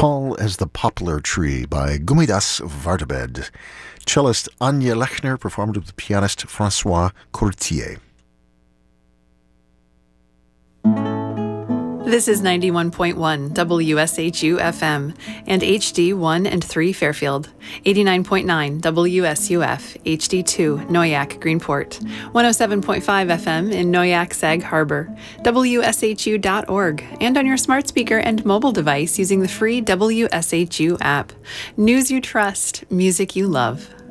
Tall as the Poplar Tree by Gumidas Vartabed. Cellist Anya Lechner performed with pianist Francois Courtier. This is 91.1 WSHU FM and HD 1 and 3 Fairfield, 89.9 WSUF HD2 Noyak Greenport, 107.5 FM in Noyak Sag Harbor, WSHU.org, and on your smart speaker and mobile device using the free WSHU app. News you trust, music you love.